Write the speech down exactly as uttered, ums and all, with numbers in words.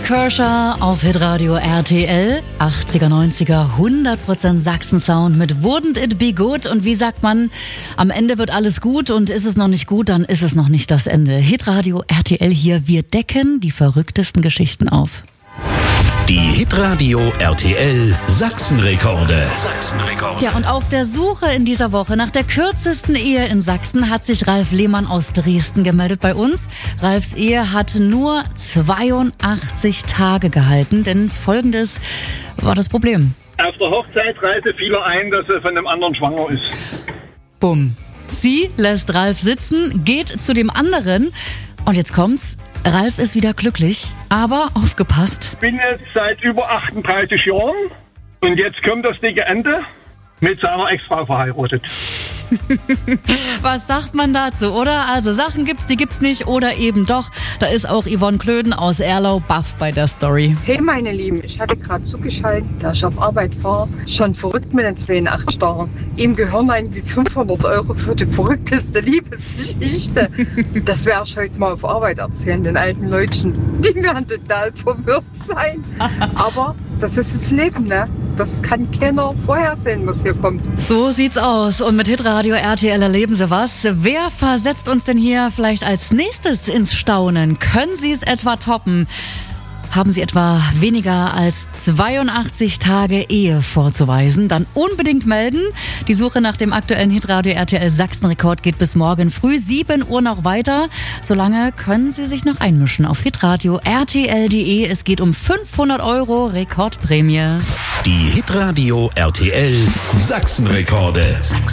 Kershaw auf Hitradio R T L. achtziger, neunziger, hundert Prozent Sachsen-Sound mit Wouldn't It Be Good. Und wie sagt man, am Ende wird alles gut und ist es noch nicht gut, dann ist es noch nicht das Ende. Hitradio R T L hier, wir decken die verrücktesten Geschichten auf. Die Hitradio R T L Sachsenrekorde. Sachsenrekorde. Ja, und auf der Suche in dieser Woche nach der kürzesten Ehe in Sachsen hat sich Ralf Lehmann aus Dresden gemeldet bei uns. Ralfs Ehe hat nur zweiundachtzig Tage gehalten, denn folgendes war das Problem. Auf der Hochzeitsreise fiel er ein, dass er von dem anderen schwanger ist. Bumm. Sie lässt Ralf sitzen, geht zu dem anderen und jetzt kommt's. Ralf ist wieder glücklich, aber aufgepasst. Ich bin jetzt seit über achtunddreißig Jahren und jetzt kommt das dicke Ende, mit seiner Ex-Frau verheiratet. Was sagt man dazu, oder? Also Sachen gibt's, die gibt's nicht oder eben doch. Da ist auch Yvonne Klöden aus Erlau baff bei der Story. Hey meine Lieben, ich hatte gerade zugeschaltet, da ich auf Arbeit fahre. Schon verrückt mit den zweiundachtzig Tagen. Ihm gehören eigentlich fünfhundert Euro für die verrückteste Liebesgeschichte. Das werde ich heute mal auf Arbeit erzählen, den alten Leuten. Die werden total verwirrt sein. Aber das ist das Leben, ne? Das kann keiner vorhersehen, was hier kommt. So sieht's aus. Und mit Hitradio R T L erleben Sie was. Wer versetzt uns denn hier vielleicht als nächstes ins Staunen? Können Sie es etwa toppen? Haben Sie etwa weniger als zweiundachtzig Tage Ehe vorzuweisen? Dann unbedingt melden. Die Suche nach dem aktuellen Hitradio R T L Sachsenrekord geht bis morgen früh sieben Uhr noch weiter. Solange können Sie sich noch einmischen auf hitradio R T L punkt de. Es geht um fünfhundert Euro Rekordprämie. Die Hitradio R T L Sachsenrekorde.